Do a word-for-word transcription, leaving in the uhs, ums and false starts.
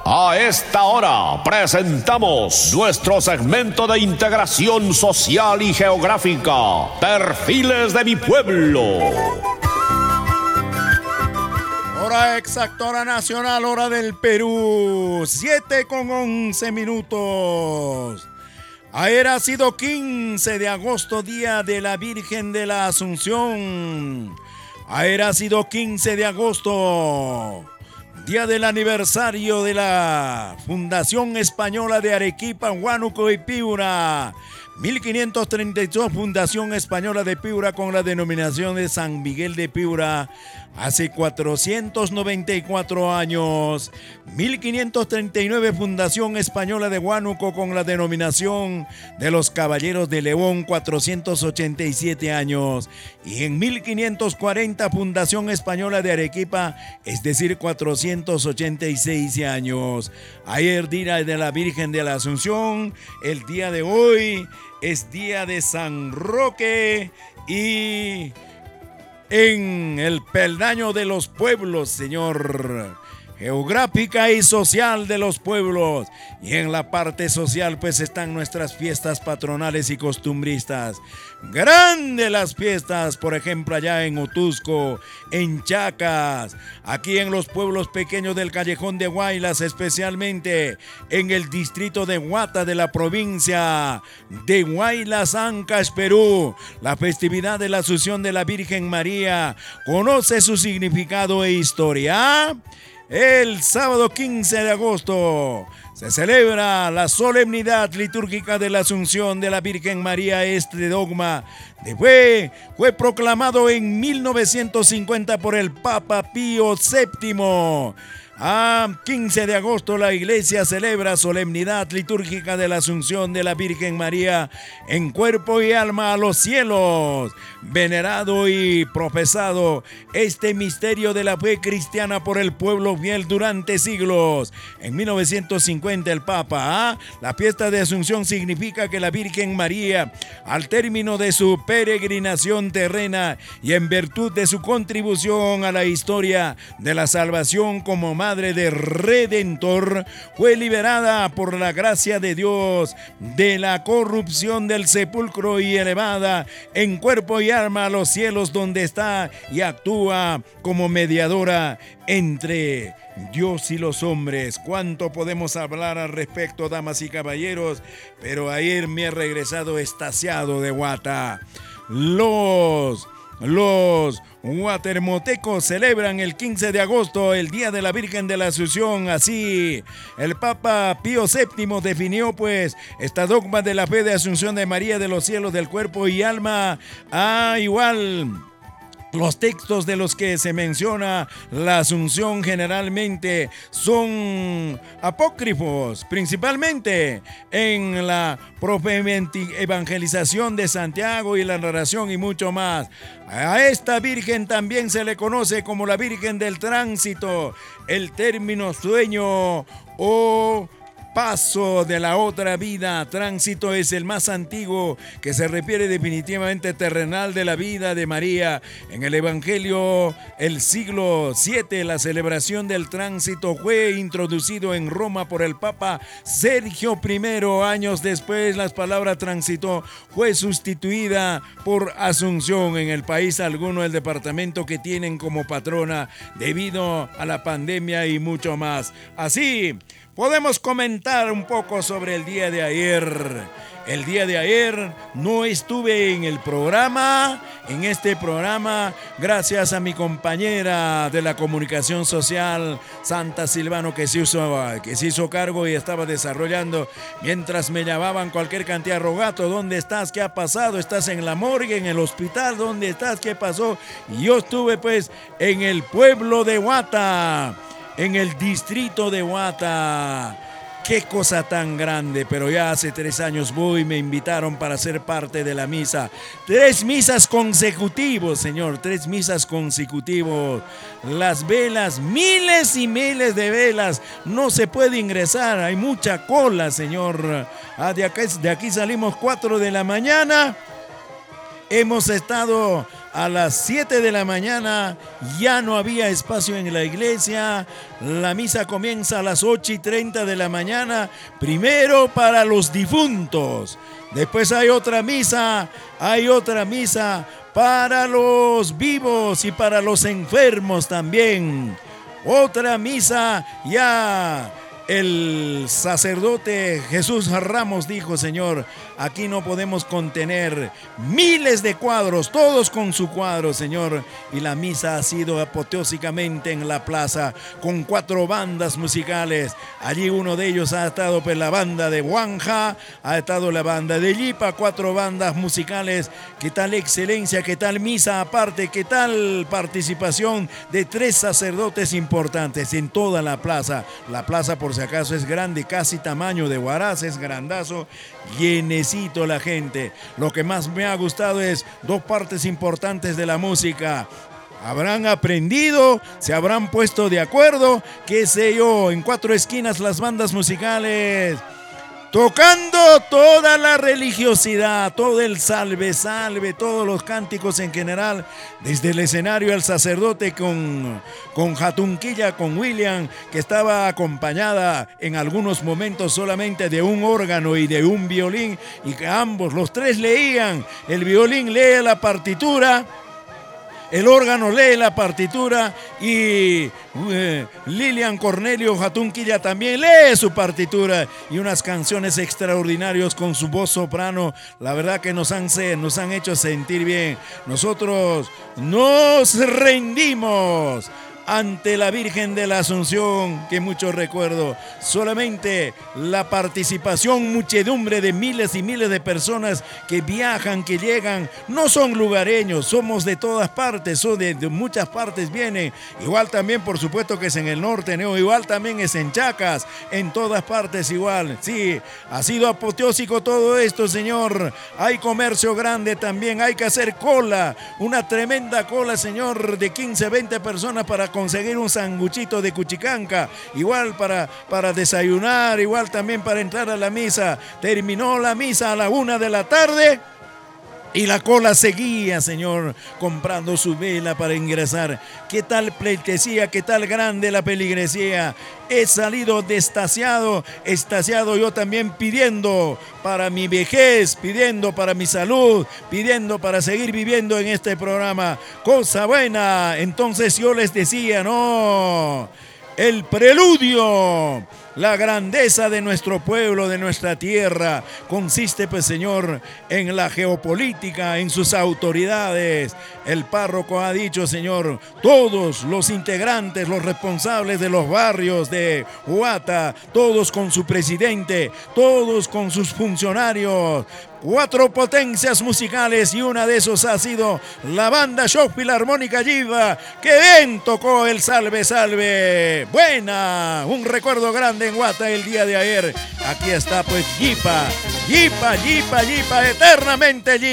A esta hora presentamos nuestro segmento de integración social y geográfica, Perfiles de mi Pueblo. Hora exacta, hora nacional, hora del Perú, siete con once minutos. Ayer ha sido quince de agosto, día de la Virgen de la Asunción. Ayer ha sido quince de agosto, día del aniversario de la Fundación Española de Arequipa, Huánuco y Piura. mil quinientos treinta y dos, Fundación Española de Piura con la denominación de San Miguel de Piura, hace cuatrocientos noventa y cuatro años. mil quinientos treinta y nueve, Fundación Española de Huánuco con la denominación de los Caballeros de León, cuatrocientos ochenta y siete años. Y en mil quinientos cuarenta, Fundación Española de Arequipa, es decir, cuatrocientos ochenta y seis años. Ayer, día de la Virgen de la Asunción, el día de hoy es día de San Roque y en el peldaño de los pueblos, señor, geográfica y social de los pueblos, y en la parte social pues están nuestras fiestas patronales y costumbristas. Grandes las fiestas, por ejemplo allá en Otusco, en Chacas, aquí en los pueblos pequeños del Callejón de Huaylas, especialmente en el distrito de Huata de la provincia de Huaylas, Ancash, Perú. La festividad de la Asunción de la Virgen María conoce su significado e historia. El sábado quince de agosto se celebra la solemnidad litúrgica de la Asunción de la Virgen María. Este dogma de fue, fue proclamado en mil novecientos cincuenta por el Papa Pío séptimo. A quince de agosto la iglesia celebra solemnidad litúrgica de la Asunción de la Virgen María en cuerpo y alma a los cielos. Venerado y profesado este misterio de la fe cristiana por el pueblo fiel durante siglos. En mil novecientos cincuenta el Papa, ¿ah? La fiesta de Asunción significa que la Virgen María, al término de su peregrinación terrena y en virtud de su contribución a la historia de la salvación como Madre de Redentor, fue liberada por la gracia de Dios de la corrupción del sepulcro y elevada en cuerpo y alma a los cielos, donde está y actúa como mediadora entre Dios y los hombres. ¿Cuánto podemos hablar al respecto, damas y caballeros? Pero ayer me he regresado extasiado de Huata. Los... Los guatermotecos celebran el quince de agosto el Día de la Virgen de la Asunción. Así, el Papa Pío séptimo definió pues esta dogma de la fe de Asunción de María de los cielos del cuerpo y alma. Ah, igual... Los textos de los que se menciona la Asunción generalmente son apócrifos, principalmente en la evangelización de Santiago y la narración y mucho más. A esta Virgen también se le conoce como la Virgen del Tránsito. El término sueño o paso de la otra vida, tránsito, es el más antiguo que se refiere definitivamente terrenal de la vida de María. En el Evangelio, el siglo siete, la celebración del tránsito fue introducido en Roma por el Papa Sergio primero. Años después, la palabra tránsito fue sustituida por Asunción. En el país alguno, el departamento que tienen como patrona debido a la pandemia y mucho más. Así, podemos comentar un poco sobre el día de ayer. El día de ayer no estuve en el programa, en este programa, gracias a mi compañera de la comunicación social, Santa Silvano, que se hizo, que se hizo cargo y estaba desarrollando, mientras me llamaban cualquier cantidad. Rogato, ¿dónde estás? ¿Qué ha pasado? ¿Estás en la morgue, en el hospital? ¿Dónde estás? ¿Qué pasó? Y yo estuve pues en el pueblo de Huata, en el distrito de Huata. Qué cosa tan grande, pero ya hace tres años voy y me invitaron para ser parte de la misa. Tres misas consecutivos, señor, tres misas consecutivos. Las velas, miles y miles de velas, no se puede ingresar, hay mucha cola, señor. Ah, de, acá, de aquí salimos cuatro de la mañana. Hemos estado a las siete de la mañana ya no había espacio en la iglesia. La misa comienza a las ocho y treinta de la mañana, primero para los difuntos. Después hay otra misa, hay otra misa para los vivos y para los enfermos también. Otra misa ya. El sacerdote Jesús Ramos dijo: Señor, aquí no podemos contener miles de cuadros, todos con su cuadro, Señor. Y la misa ha sido apoteósicamente en la plaza, con cuatro bandas musicales. Allí uno de ellos ha estado pues la banda de Huanja, ha estado la banda de Yipa, cuatro bandas musicales. ¿Qué tal excelencia? ¿Qué tal misa aparte? ¿Qué tal participación de tres sacerdotes importantes en toda la plaza? La plaza, por si acaso, es grande, casi tamaño de Huaraz, es grandazo, llenecito la gente. Lo que más me ha gustado es dos partes importantes de la música. Habrán aprendido, se habrán puesto de acuerdo, qué sé yo, en cuatro esquinas las bandas musicales, tocando toda la religiosidad, todo el salve, salve, todos los cánticos en general, desde el escenario al sacerdote con, con Jatunquilla, con William, que estaba acompañada en algunos momentos solamente de un órgano y de un violín, y que ambos, los tres leían. El violín lee la partitura, el órgano lee la partitura y eh, Lilian Cornelio Jatunquilla también lee su partitura, y unas canciones extraordinarias con su voz soprano. La verdad que nos han, nos han hecho sentir bien. Nosotros nos rendimos ante la Virgen de la Asunción, que mucho recuerdo. Solamente la participación, muchedumbre de miles y miles de personas que viajan, que llegan, no son lugareños, somos de todas partes, son de, de muchas partes vienen. Igual también, por supuesto, que es en el norte, ¿no? Igual también es en Chacas, en todas partes igual. Sí, ha sido apoteósico todo esto, Señor. Hay comercio grande también, hay que hacer cola, una tremenda cola, Señor, de quince, veinte personas para conseguir un sanguchito de cuchicanca, igual para, para desayunar, igual también para entrar a la misa. Terminó la misa a la una de la tarde y la cola seguía, Señor, comprando su vela para ingresar. ¿Qué tal pleitesía? ¿Qué tal grande la peligresía? He salido destasiado, estasiado yo también, pidiendo para mi vejez, pidiendo para mi salud, pidiendo para seguir viviendo en este programa. Cosa buena. Entonces yo les decía, no, el preludio, la grandeza de nuestro pueblo, de nuestra tierra, consiste, pues, Señor, en la geopolítica, en sus autoridades. El párroco ha dicho, Señor, todos los integrantes, los responsables de los barrios de Huata, todos con su presidente, todos con sus funcionarios. Cuatro potencias musicales, y una de esos ha sido la banda Shock Filarmónica Yipa, que bien tocó el Salve Salve. Buena, un recuerdo grande en Huata el día de ayer. Aquí está pues Yipa, Yipa, Yipa, Yipa, eternamente Yipa.